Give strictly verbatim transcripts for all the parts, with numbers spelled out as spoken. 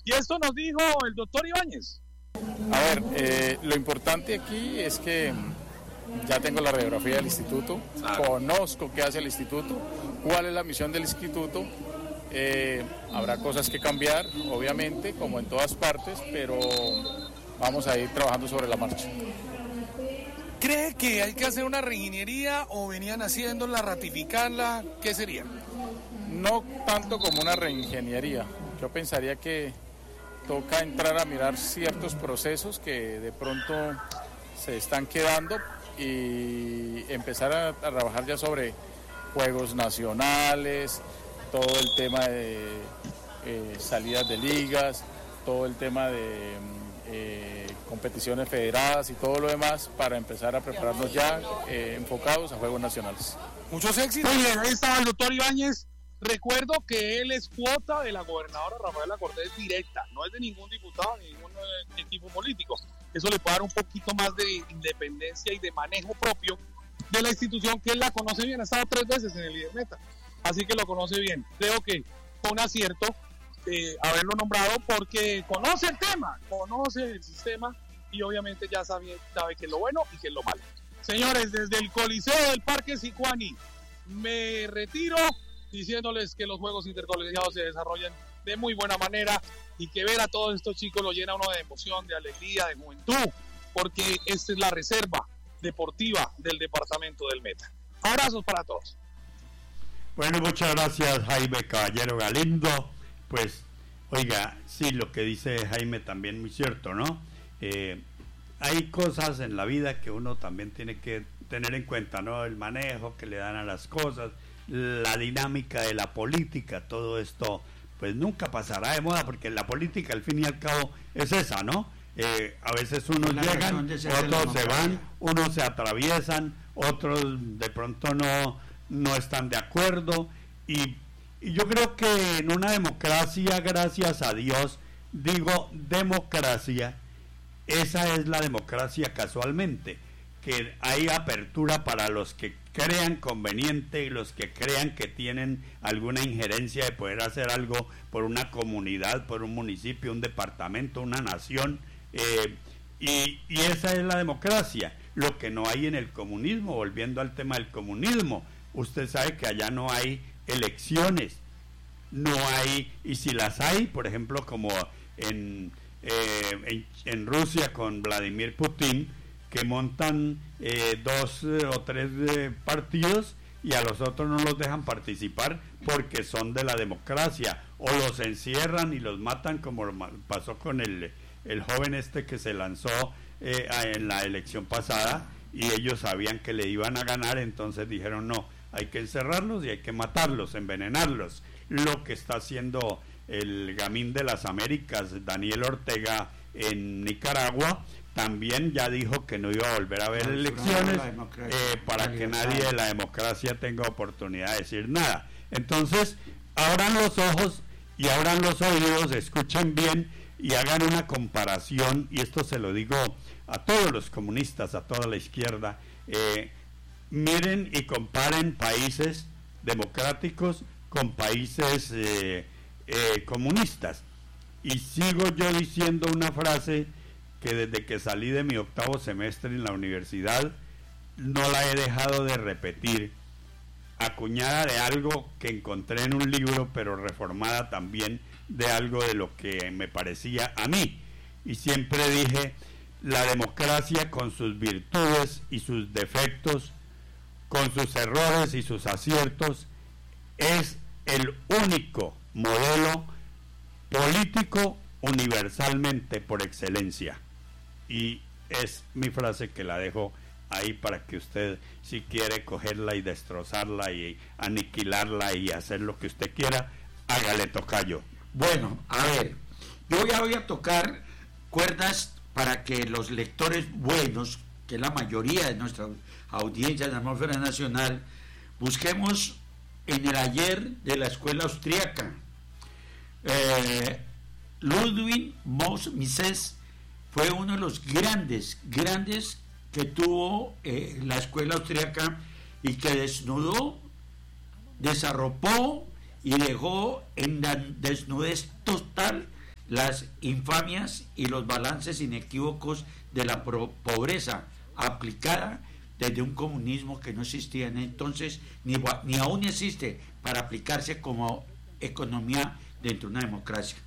Y esto nos dijo el doctor Ibáñez. A ver, eh, lo importante aquí es que ya tengo la radiografía del instituto, ah. conozco qué hace el instituto, cuál es la misión del instituto. Eh, habrá cosas que cambiar, obviamente, como en todas partes, pero vamos a ir trabajando sobre la marcha. ¿Cree que hay que hacer una reingeniería o venían haciéndola, ratificarla? ¿Qué sería? No tanto como una reingeniería. Yo pensaría que toca entrar a mirar ciertos procesos que de pronto se están quedando y empezar a, a trabajar ya sobre juegos nacionales, todo el tema de eh, salidas de ligas, todo el tema de eh, competiciones federadas y todo lo demás para empezar a prepararnos ya eh, enfocados a juegos nacionales. Muchos éxitos. Muy bien, ahí estaba el doctor Ibáñez. Recuerdo que él es cuota de la gobernadora Rafaela Cortés directa, no es de ningún diputado ni ningún eh, equipo político. Eso le puede dar un poquito más de independencia y de manejo propio de la institución, que él la conoce bien, ha estado tres veces en el Líder Meta, así que lo conoce bien. Creo que fue un acierto eh, haberlo nombrado porque conoce el tema, conoce el sistema y obviamente ya sabe, sabe qué es lo bueno y qué es lo malo. Señores, desde el Coliseo del Parque Sicuani me retiro diciéndoles que los juegos intercolegiados se desarrollan de muy buena manera y que ver a todos estos chicos lo llena uno de emoción, de alegría, de juventud, porque esta es la reserva deportiva del departamento del Meta. Abrazos para todos. Bueno, muchas gracias, Jaime Caballero Galindo. Pues, oiga, sí, lo que dice Jaime también muy cierto, ¿no? Eh, hay cosas en la vida que uno también tiene que tener en cuenta, ¿no? El manejo que le dan a las cosas, la dinámica de la política, todo esto pues nunca pasará de moda, porque la política al fin y al cabo es esa, ¿no? Eh, a veces unos la llegan, otros se van, unos se atraviesan, otros de pronto no, no están de acuerdo y, y yo creo que en una democracia, gracias a Dios, digo democracia, esa es la democracia casualmente, que hay apertura para los que crean conveniente y los que crean que tienen alguna injerencia de poder hacer algo por una comunidad, por un municipio, un departamento, una nación, eh, y, y esa es la democracia. Lo que no hay en el comunismo, volviendo al tema del comunismo, usted sabe que allá no hay elecciones, no hay, y si las hay, por ejemplo, como en, eh, en, en Rusia con Vladimir Putin, que montan eh, dos eh, o tres eh, partidos y a los otros no los dejan participar porque son de la democracia, o los encierran y los matan, como pasó con el, el joven este que se lanzó eh, en la elección pasada y ellos sabían que le iban a ganar, entonces dijeron no, hay que encerrarlos y hay que matarlos, envenenarlos. Lo que está haciendo el gamín de las Américas, Daniel Ortega, en Nicaragua, también ya dijo que no iba a volver a haber elecciones eh, para que nadie de la democracia tenga oportunidad de decir nada. Entonces, abran los ojos y abran los oídos, escuchen bien y hagan una comparación, y esto se lo digo a todos los comunistas, a toda la izquierda, eh, miren y comparen países democráticos con países eh, eh, comunistas. Y sigo yo diciendo una frase que desde que salí de mi octavo semestre en la universidad no la he dejado de repetir, acuñada de algo que encontré en un libro, pero reformada también de algo de lo que me parecía a mí, y siempre dije: la democracia, con sus virtudes y sus defectos, con sus errores y sus aciertos, es el único modelo político universalmente por excelencia. Y es mi frase que la dejo ahí para que usted, si quiere cogerla y destrozarla y aniquilarla y hacer lo que usted quiera, hágale, tocayo. Bueno, a ver, yo ya voy a tocar cuerdas para que los lectores buenos, que es la mayoría de nuestra audiencia de la Atmósfera Nacional, busquemos en el ayer de la escuela austríaca. Eh, Ludwig von Mises fue uno de los grandes, grandes que tuvo eh, la escuela austríaca, y que desnudó, desarropó y dejó en la desnudez total las infamias y los balances inequívocos de la pro- pobreza aplicada desde un comunismo que no existía en entonces, ni, ni aún existe para aplicarse como economía dentro de una democracia.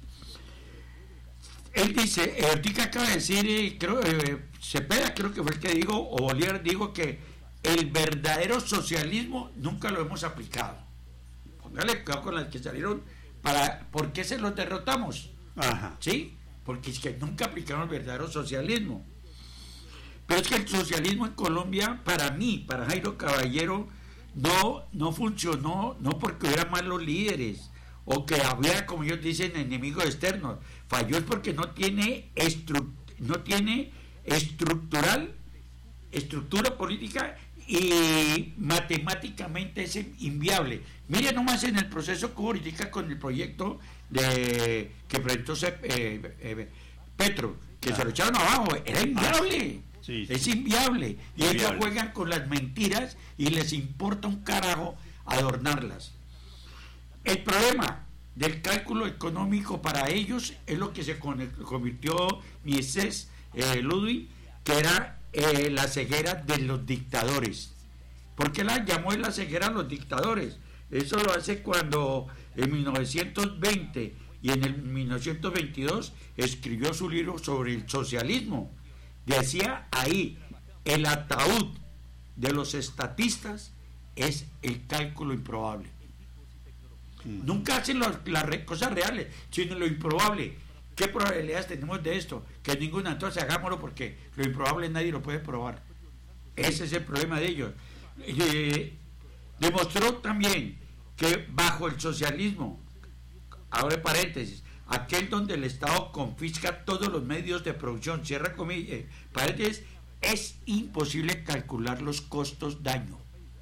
Él dice, eh, Ortica acaba de decir, eh, creo, eh, Cepeda creo que fue el que dijo, o Bolívar dijo que el verdadero socialismo nunca lo hemos aplicado. Póngale cuidado con las que salieron, para, ¿por qué se los derrotamos? Ajá. ¿Sí? Porque es que nunca aplicaron el verdadero socialismo. Pero es que el socialismo en Colombia, para mí, para Jairo Caballero, no, no funcionó, no porque hubiera malos líderes, o que había, como ellos dicen, enemigos externos. Falló es porque no tiene estru no tiene estructural estructura política, y matemáticamente es inviable. Miren nomás en el proceso que hubo ahorita con el proyecto de que presentó eh, eh, Petro, que ah. se lo echaron abajo, era inviable. Ah, sí, sí. Es inviable. Y inviable. Ellos juegan con las mentiras y les importa un carajo adornarlas. El problema del cálculo económico para ellos es lo que se convirtió Mises eh, Ludwig, que era eh, la ceguera de los dictadores. ¿Por qué la llamó la ceguera a los dictadores? Eso lo hace cuando en mil novecientos veinte y en el mil novecientos veintidós escribió su libro sobre el socialismo. Decía ahí, el ataúd de los estatistas es el cálculo improbable. Mm. Nunca hacen lo, las re, cosas reales, sino lo improbable. ¿Qué probabilidades tenemos de esto? Que ninguna. Entonces hagámoslo, porque lo improbable nadie lo puede probar. Ese es el problema de ellos. Eh, demostró también que bajo el socialismo, abre paréntesis, aquel donde el Estado confisca todos los medios de producción, cierra comillas, eh, paréntesis, es imposible calcular los costos daño.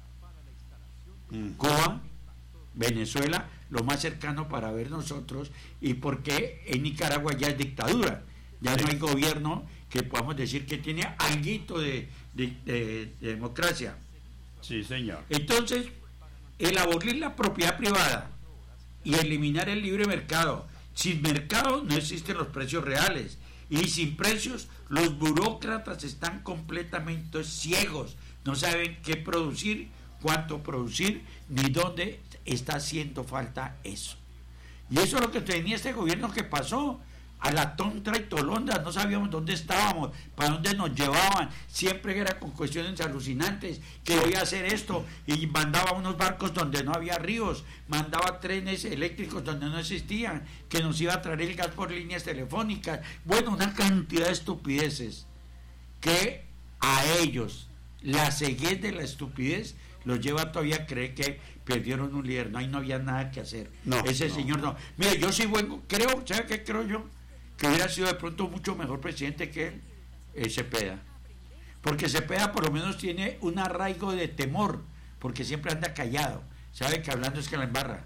Mm. Cuba, Venezuela, lo más cercano para ver nosotros, y porque en Nicaragua ya es dictadura, ya sí. No hay gobierno que podamos decir que tiene alguito de, de, de, de democracia. Sí, señor. Entonces, el abolir la propiedad privada y eliminar el libre mercado. Sin mercado no existen los precios reales, y sin precios los burócratas están completamente ciegos, no saben qué producir, cuánto producir, ni dónde está haciendo falta eso. Y eso es lo que tenía este gobierno, que pasó a la tonta y tolonda, no sabíamos dónde estábamos, para dónde nos llevaban, siempre era con cuestiones alucinantes, que voy a hacer esto, y mandaba unos barcos donde no había ríos, mandaba trenes eléctricos donde no existían, que nos iba a traer el gas por líneas telefónicas, bueno, una cantidad de estupideces, que a ellos la ceguez de la estupidez los lleva todavía a creer que perdieron un líder. No, ahí no había nada que hacer. No, ese no. señor no. Mire, yo sí vengo, creo, ¿sabe qué creo yo? Que hubiera sido de pronto mucho mejor presidente que él, eh, Cepeda. Porque Cepeda por lo menos tiene un arraigo de temor, porque siempre anda callado. Sabe que hablando es que la embarra.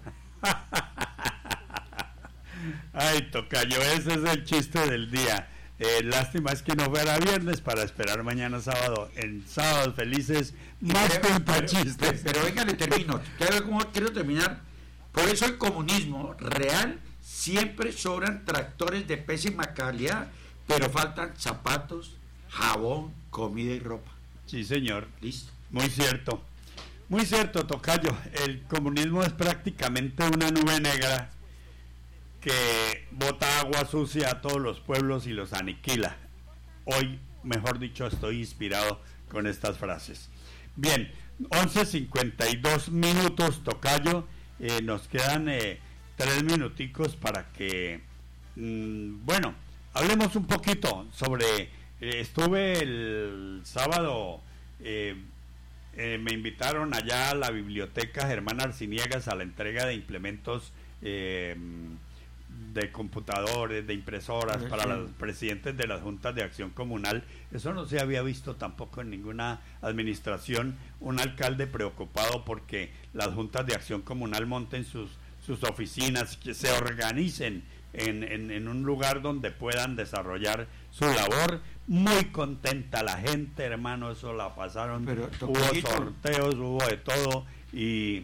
Ay, tocayo, ese es el chiste del día. Eh, lástima es que no fuera viernes para esperar mañana sábado. En Sábados Felices, más cuenta chistes. Pero, pero venga, le termino. Quiero, cómo quiero terminar. Por eso el comunismo real siempre sobran tractores de pésima calidad, pero faltan zapatos, jabón, comida y ropa. Sí, señor. Listo. Muy cierto. Muy cierto, tocayo. El comunismo es prácticamente una nube negra que bota agua sucia a todos los pueblos y los aniquila. Hoy, mejor dicho, estoy inspirado con estas frases. Bien, once cincuenta y dos minutos, tocayo. Eh, nos quedan eh, tres minuticos para que, mmm, bueno, hablemos un poquito sobre... Eh, estuve el sábado, eh, eh, me invitaron allá a la biblioteca Germán Arciniegas a la entrega de implementos eh, de computadores, de impresoras, sí, para sí. los presidentes de las juntas de acción comunal. Eso no se había visto tampoco en ninguna administración, un alcalde preocupado porque las juntas de acción comunal monten sus, sus oficinas, que se organicen en, en, en un lugar donde puedan desarrollar su labor. Muy contenta la gente, hermano, eso la pasaron. Pero, hubo sorteos, hubo de todo, y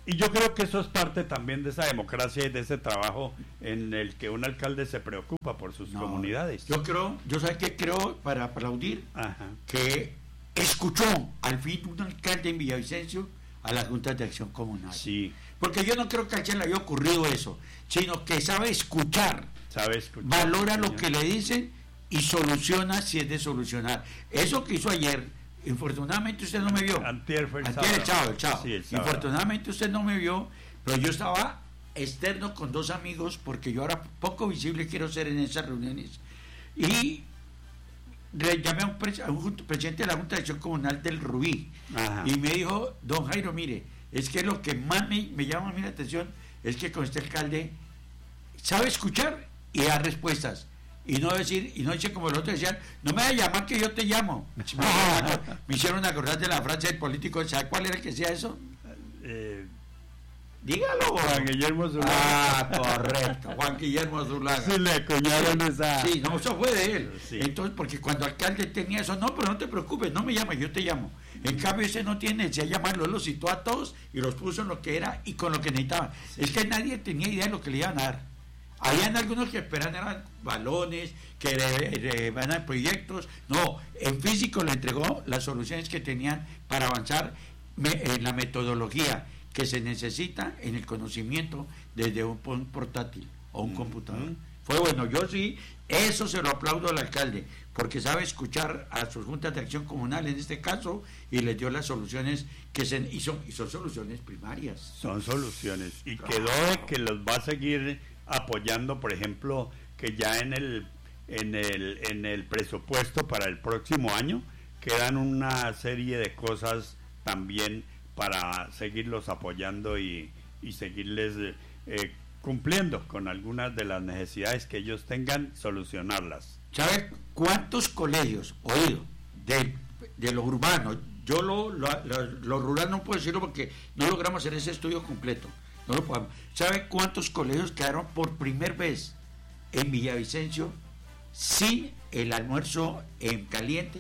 Y yo creo que eso es parte también de esa democracia y de ese trabajo en el que un alcalde se preocupa por sus No, comunidades. Yo creo, yo sé que creo, para aplaudir, Ajá. que escuchó al fin un alcalde en Villavicencio a las juntas de acción comunal. Sí, Porque yo no creo que a quien le haya ocurrido eso, sino que sabe escuchar, sabe escuchar. valora lo señor. que le dicen y soluciona si es de solucionar. Eso que hizo ayer, infortunadamente usted no me vio. Antier fue el Antier, el sábado. sábado, el sábado. Sí, el sábado. Infortunadamente usted no me vio, pero yo estaba externo con dos amigos porque yo ahora poco visible quiero ser en esas reuniones. Y le llamé a un, pre- a un jun- presidente de la Junta de Acción Comunal del Rubí. Ajá. Y me dijo, don Jairo, mire, es que lo que más me, me llama a mí la atención es que con este alcalde sabe escuchar y dar respuestas. Y no decir, y no dice como los otros decían, no me vas a llamar que yo te llamo. Me, me hicieron acordar de la frase del político, ¿sabe cuál era el que decía eso? Eh, Dígalo. Juan Guillermo Zulaga. Ah, correcto, Juan Guillermo Zulaga. Sí, le acuñaron esa. Sí, no, eso fue de él. Sí. Entonces, porque cuando el alcalde tenía eso, no, pero no te preocupes, no me llames, yo te llamo. En cambio, ese no tiene, se llamarlo, él los citó a todos y los puso en lo que era y con lo que necesitaban. Es que nadie tenía idea de lo que le iban a dar. Habían algunos que esperaban eran balones, que le- le van a proyectos. No, en físico le entregó las soluciones que tenían para avanzar me- en la metodología que se necesita en el conocimiento desde un pon- portátil o un computador. Fue bueno, yo sí, eso se lo aplaudo al alcalde, porque sabe escuchar a sus juntas de acción comunal en este caso y les dio las soluciones que se y son, y son soluciones primarias. Son soluciones. Y quedó de que los va a seguir apoyando, por ejemplo, que ya en el en el en el presupuesto para el próximo año quedan una serie de cosas también para seguirlos apoyando y, y seguirles eh, cumpliendo con algunas de las necesidades que ellos tengan, solucionarlas. ¿Sabe cuántos colegios, oído, de, de lo urbano? Yo lo, lo, lo, lo rural no puedo decirlo porque no logramos hacer ese estudio completo. No lo podemos. ¿Sabe cuántos colegios quedaron por primera vez en Villavicencio sin el almuerzo en caliente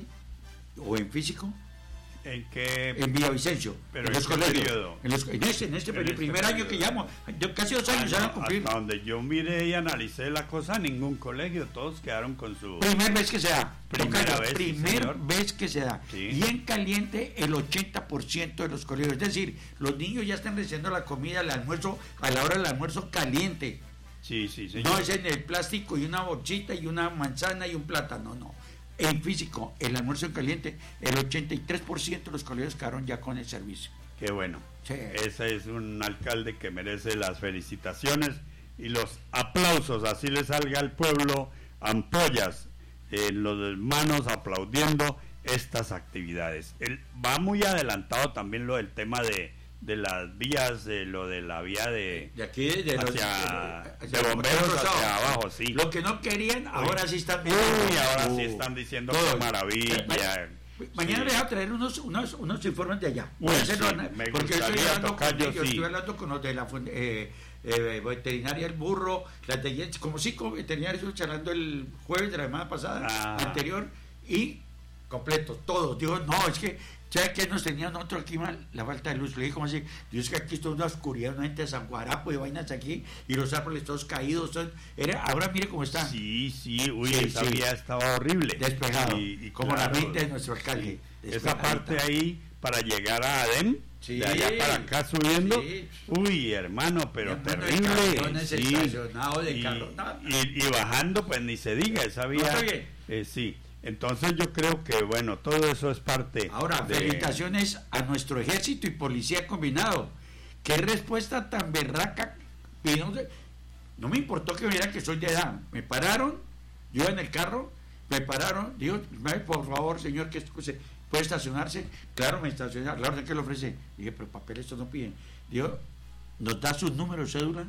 o en físico? ¿En qué? En Villavicencio, ¿Pero en en los qué colegios. periodo? En, los, en este, en este En peri- este primer año periodo. que llamo, yo casi dos años Ah, ya van no, a cumplir. hasta donde yo miré y analicé la cosa, ningún colegio, todos quedaron con su... Primer vez que se da. Primera Tocayo, vez, sí, primer señor. vez que se da. Sí. Y en caliente el ochenta por ciento de los colegios. Es decir, los niños ya están recibiendo la comida, el almuerzo, a la hora del almuerzo caliente. Sí, sí, señor. No es en el plástico y una bolsita y una manzana y un plátano, no. En físico, el almuerzo en caliente, el ochenta y tres por ciento de los colegios quedaron ya con el servicio. Qué bueno. Sí. Ese es un alcalde que merece las felicitaciones y los aplausos, así le salga al pueblo ampollas en los manos aplaudiendo estas actividades. Él va muy adelantado también lo del tema de, de las vías, de lo de la vía de, De aquí, de, los- hacia, hacia de bomberos Rosado. hacia abajo, sí. Lo que no querían, ahora sí están viendo. Uy, ahora sí Uh, están diciendo todo. qué maravilla. Mañana Sí. les voy a traer unos, unos, unos informes de allá. Uy, Voy a hacerlo, sí, ¿no? me porque estoy gustaría hablando, con tocar yo, ellos, sí. estoy hablando con los de la fun- eh, eh, veterinaria El Burro, las de Jens, como cinco veterinarios, estuve charlando el jueves de la semana pasada, Ah. anterior, y completos, todos. Digo, no, es que, ¿sabes qué nos tenía nosotros aquí mal? La falta de luz. Le dije, ¿cómo así? Dios, que aquí está una oscuridad, una gente de San Guarapo y vainas aquí, y los árboles todos caídos. Todos, era, ahora mire cómo están. Sí, sí, uy, Sí, esa sí. vía estaba horrible. Despejado, Y- y como claro, la mente de nuestro alcalde. esa despejadita. parte ahí para llegar a Adem, Sí, de allá para acá subiendo, sí. uy, hermano, pero Lleno de terrible. camiones sí. estacionados de y, carro, nada. y- y bajando, pues ni se diga, esa vía. está bien. eh, sí, entonces yo creo que, bueno, todo eso es parte. Ahora, de- felicitaciones a nuestro ejército y policía combinado. Qué respuesta tan berraca. Y no, sé, no me importó que me vieran que soy de edad. Me pararon, yo iba en el carro, me pararon, digo, por favor, señor, que se puede estacionarse. Claro, me estacioné, la orden que le ofrece. Dije, pero papel esto no piden. Digo, ¿nos da su número de cédula?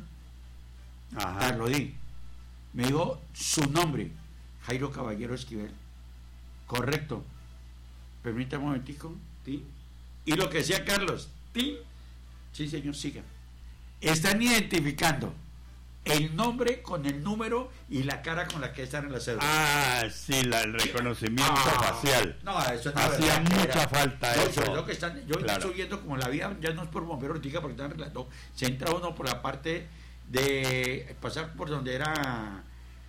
Ajá. Ah, lo di. Me dijo su nombre, Jairo Caballero Esquivel. Correcto. Permítame un momentico. ¿Sí? Y lo que decía Carlos. ¿Sí? Sí, señor, siga. Están identificando el nombre con el número y la cara con la que están en la cédula. Ah, sí, la, el reconocimiento ah, facial. No, eso no hacía mucha era. falta yo, eso. Yo, que están, yo claro. estoy viendo como la vida ya no es por bombero ahorita porque están arreglando. Se entra uno por la parte de pasar por donde era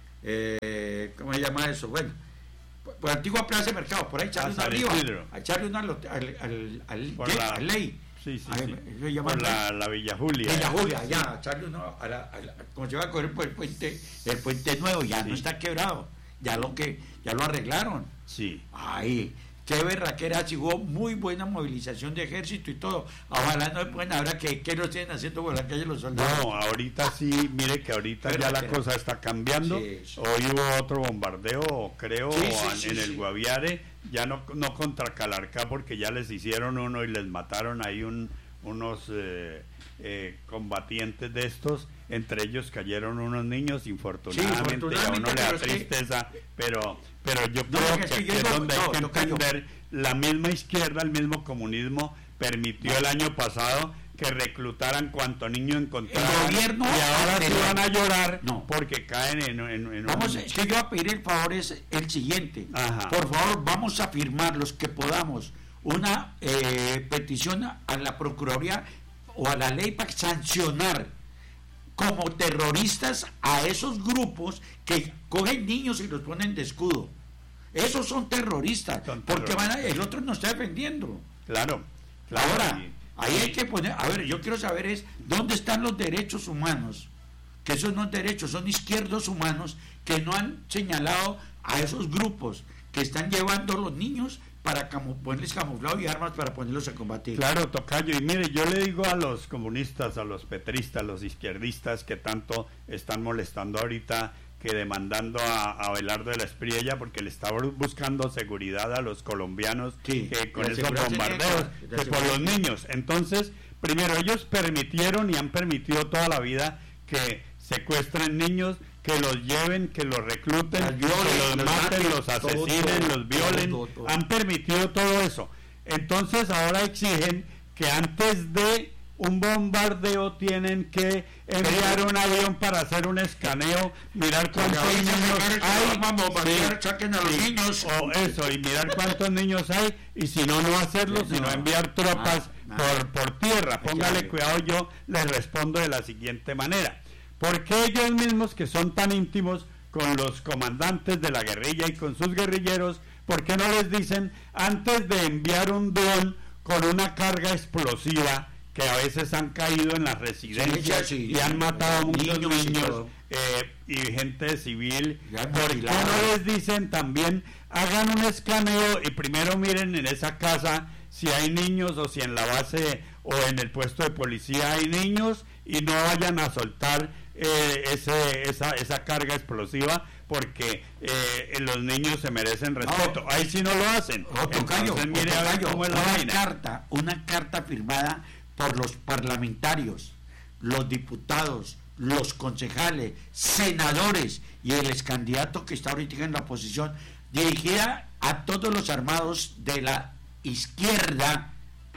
eh, ¿cómo se llama eso? Bueno, por, por antigua Plaza de Mercado, por ahí echarle una arriba, a echarle una al, al, al, al, por la, al ley. Sí, sí, Ay, sí. Por la, la Villa Julia. Villa Julia, ya, echarle uno a la, a la, como se va a coger por el puente, el puente nuevo, ya sí. No está quebrado, ya lo que, ya lo arreglaron. Sí. Ay, qué berraquera, si hubo muy buena movilización de ejército y todo. Ojalá no pueden ahora que, que lo estén haciendo por la calle los soldados. No, ahorita sí, mire que ahorita ya la cosa está cambiando. Sí, sí. Hoy hubo otro bombardeo, creo, sí, sí, sí, en sí, el sí. Guaviare, ya no, no contra Calarcá porque ya les hicieron uno y les mataron ahí un, unos eh, eh, combatientes de estos, entre ellos cayeron unos niños, infortunadamente, sí, infortunadamente a uno le da tristeza, que... pero pero yo no, creo que, que aquí es no, donde no, hay que entender, la misma izquierda, el mismo comunismo permitió el año pasado que reclutaran cuanto niño encontraran, el gobierno y ahora se van a llorar no. porque caen en, en, en vamos, un... es que yo voy a pedir el favor es el siguiente. Ajá. Por favor, vamos a firmar los que podamos una eh, petición a la Procuraduría o a la ley para sancionar como terroristas a esos grupos que cogen niños y los ponen de escudo. Esos son terroristas, son porque terroristas. Van a, el otro nos está defendiendo. Claro, claro. Ahora, ahí hay que poner, a ver, yo quiero saber es dónde están los derechos humanos, que esos no derechos, son izquierdos humanos que no han señalado a esos grupos que están llevando a los niños para camu ponerles camuflado y armas para ponerlos a combatir. Claro, tocayo, y mire, yo le digo a los comunistas, a los petristas, a los izquierdistas que tanto están molestando ahorita, que demandando a, a Abelardo de la Espriella porque le está buscando seguridad a los colombianos, sí, que con esos bombardeos, que por los niños. Entonces, primero, ellos permitieron y han permitido toda la vida que secuestren niños, que los lleven, que los recluten, violen, que los, los maten, los asesinen, todo, los violen, todo, todo, todo. Han permitido todo eso. Entonces ahora exigen que antes de un bombardeo tienen que enviar un avión para hacer un escaneo, mirar cuántos niños hay, saquen a los niños, o eso, y mirar cuántos niños hay, y si no, no hacerlo, no, sino enviar tropas no, no. por por tierra. Póngale cuidado, yo les respondo de la siguiente manera. ¿Por qué ellos mismos, que son tan íntimos con los comandantes de la guerrilla y con sus guerrilleros, por qué no les dicen, antes de enviar un dron con una carga explosiva, que a veces han caído en las residencias sí, sí, y han matado a muchos niños, niños eh, y gente civil, por qué no les dicen también, hagan un escaneo y primero miren en esa casa si hay niños o si en la base o en el puesto de policía hay niños, y no vayan a soltar eh, ese, esa, esa carga explosiva, porque eh, los niños se merecen respeto. No, ahí sí no lo hacen. Otro callo, Entonces, mire otro a ver cómo es la una vaina. carta, una carta firmada por los parlamentarios, los diputados, los concejales, senadores y el ex candidato que está ahorita en la oposición, dirigida a todos los armados de la izquierda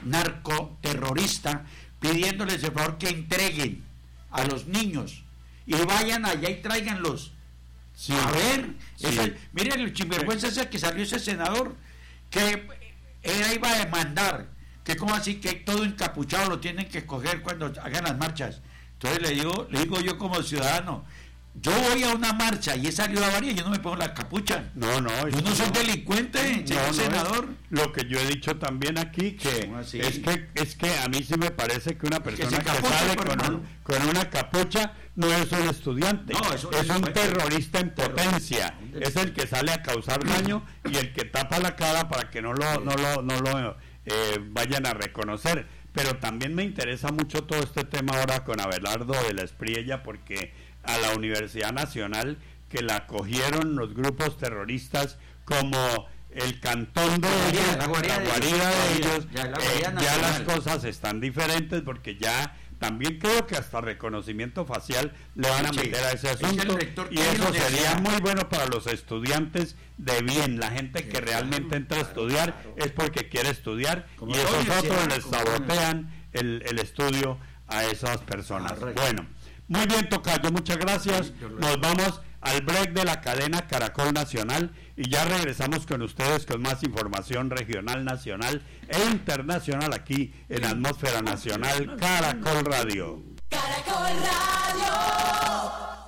narcoterrorista, pidiéndoles el favor que entreguen a los niños y vayan allá y tráiganlos. Sí. A ver, sí. ese, miren el sinvergüenza ese que salió ese senador, que él iba a demandar, que como así que todo encapuchado lo tienen que coger cuando hagan las marchas. Entonces le digo, le digo yo como ciudadano, yo voy a una marcha y he salido a varias, yo no me pongo la capucha. No, no. Yo no soy no. delincuente, no, no, senador. Lo que yo he dicho también aquí, que es que es que a mí sí me parece que una persona que, que sale con, un, con una capucha no es un estudiante, no, eso, es eso un terrorista en potencia, es el que sale a causar daño y el que tapa la cara para que no lo, no lo, no lo eh, vayan a reconocer. Pero también me interesa mucho todo este tema ahora con Abelardo de la Espriella, porque a la Universidad Nacional, que la acogieron los grupos terroristas como el cantón de la ellos, la guarida, la guarida de, de ellos, ya, la eh, ya las cosas están diferentes, porque ya también creo que hasta reconocimiento facial le van a sí, meter a ese asunto, y eso sería muy bueno para los estudiantes de bien. La gente que realmente entra a estudiar es porque quiere estudiar, como y esos otros les sabotean el, el estudio a esas personas. Bueno, Muy bien, tocayo, muchas gracias. Nos vamos al break de la cadena Caracol Nacional y ya regresamos con ustedes con más información regional, nacional e internacional aquí en Atmósfera Nacional Caracol Radio. Caracol Radio.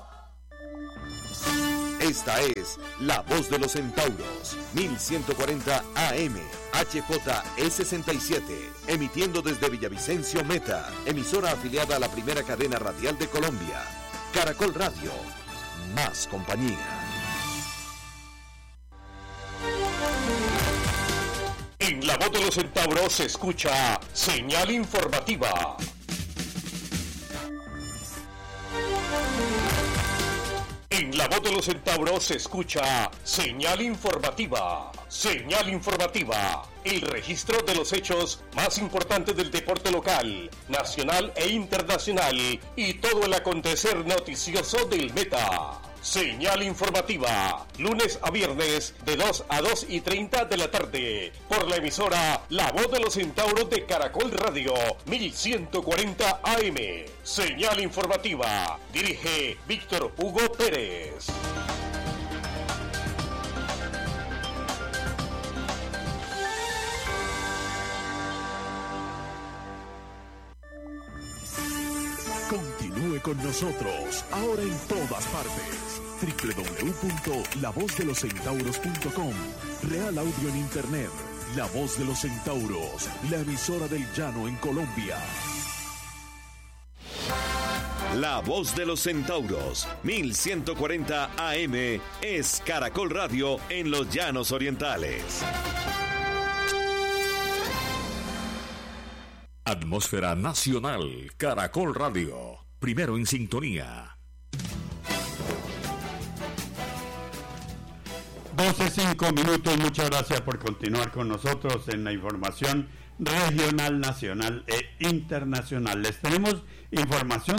Esta es La Voz de los Centauros, mil ciento cuarenta A M, H J E sesenta y siete, emitiendo desde Villavicencio Meta, emisora afiliada a la primera cadena radial de Colombia. Caracol Radio, más compañía. En La Voz de los Centauros se escucha señal informativa. En La Voz de los Centauros se escucha señal informativa. Señal informativa. El registro de los hechos más importantes del deporte local, nacional e internacional y todo el acontecer noticioso del Meta. Señal informativa, lunes a viernes de dos a dos y treinta de la tarde, por la emisora La Voz de los Centauros de Caracol Radio, mil ciento cuarenta A M. Señal informativa, dirige Víctor Hugo Pérez. Continúe con nosotros, ahora en todas partes. doble u doble u doble u punto la voz de los centauros punto com. Real Audio en Internet. La Voz de los Centauros, la emisora del llano en Colombia. La Voz de los Centauros, mil ciento cuarenta A M, es Caracol Radio en los Llanos Orientales. Atmósfera Nacional, Caracol Radio. Primero en sintonía. doce cinco minutos, muchas gracias por continuar con nosotros en la información regional, nacional e internacional. Les tenemos información